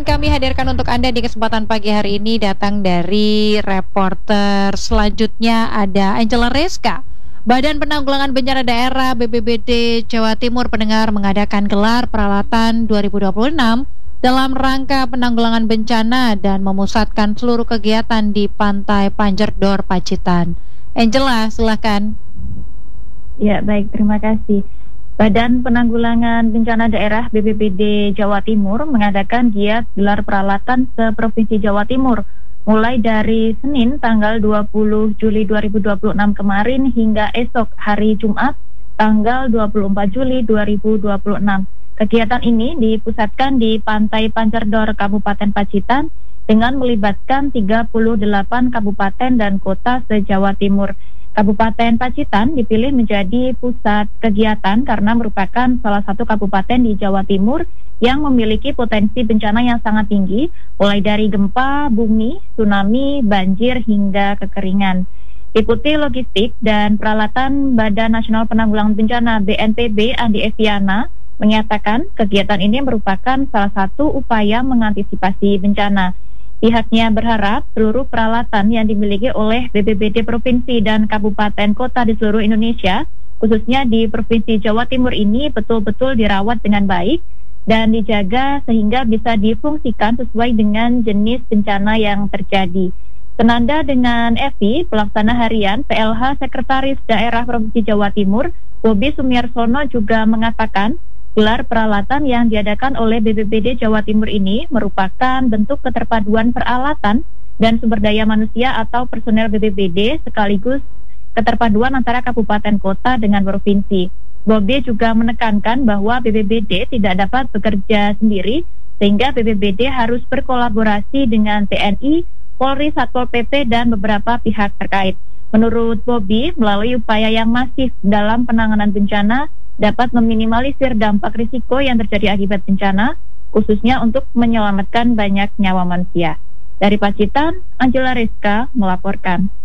yang kami hadirkan untuk Anda di kesempatan pagi hari ini datang dari reporter selanjutnya ada Angela Reska. Badan Penanggulangan Bencana Daerah BPBD Jawa Timur pendengar mengadakan gelar peralatan 2026 dalam rangka penanggulangan bencana dan memusatkan seluruh kegiatan di Pantai Panjerdor Pacitan. Angela, silakan. Ya, baik, terima kasih. Badan Penanggulangan Bencana Daerah BPBD Jawa Timur mengadakan giat gelar peralatan se-Provinsi Jawa Timur mulai dari Senin tanggal 20 Juli 2026 kemarin hingga esok hari Jumat tanggal 24 Juli 2026. Kegiatan ini dipusatkan di Pantai Panjerdor Kabupaten Pacitan dengan melibatkan 38 kabupaten dan kota se-Jawa Timur. Kabupaten Pacitan dipilih menjadi pusat kegiatan karena merupakan salah satu kabupaten di Jawa Timur yang memiliki potensi bencana yang sangat tinggi, mulai dari gempa, bumi, tsunami, banjir, hingga kekeringan. Deputi Logistik dan Peralatan Badan Nasional Penanggulangan Bencana BNPB Andi Eviana menyatakan kegiatan ini merupakan salah satu upaya mengantisipasi bencana. Pihaknya berharap seluruh peralatan yang dimiliki oleh BPBD Provinsi dan Kabupaten Kota di seluruh Indonesia, khususnya di Provinsi Jawa Timur ini betul-betul dirawat dengan baik dan dijaga sehingga bisa difungsikan sesuai dengan jenis bencana yang terjadi. Senada dengan Evi, pelaksana harian PLH Sekretaris Daerah Provinsi Jawa Timur, Bobi Sumiarsono juga mengatakan gelar peralatan yang diadakan oleh BPBD Jawa Timur ini merupakan bentuk keterpaduan peralatan dan sumber daya manusia atau personel BPBD sekaligus keterpaduan antara kabupaten kota dengan provinsi. Bobi juga menekankan bahwa BPBD tidak dapat bekerja sendiri sehingga BPBD harus berkolaborasi dengan TNI, Polri, Satpol PP dan beberapa pihak terkait. Menurut Bobi, melalui upaya yang masif dalam penanganan bencana dapat meminimalisir dampak risiko yang terjadi akibat bencana, khususnya untuk menyelamatkan banyak nyawa manusia. Dari Pacitan, Angela Reska melaporkan.